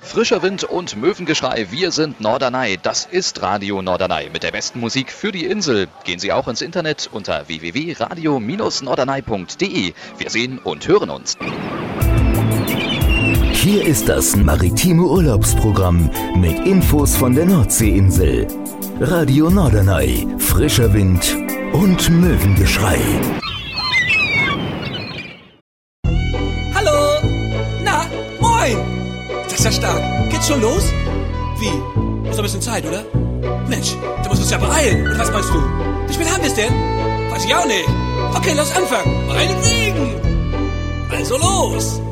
Frischer Wind und Möwengeschrei, wir sind Norderney. Das ist Radio Norderney mit der besten Musik für die Insel. Gehen Sie auch ins Internet unter www.radio-norderney.de. Wir sehen und hören uns. Hier ist das maritime Urlaubsprogramm mit Infos von der Nordseeinsel. Radio Norderney, frischer Wind und Möwengeschrei. Hallo! Na, moin! Das ist ja stark. Geht's schon los? Wie? Ist noch ein bisschen Zeit, oder? Mensch, du musst uns ja beeilen. Und was meinst du? Wie spät haben wir's denn? Weiß ich auch nicht. Okay, lass anfangen. Meinetwegen! Also los!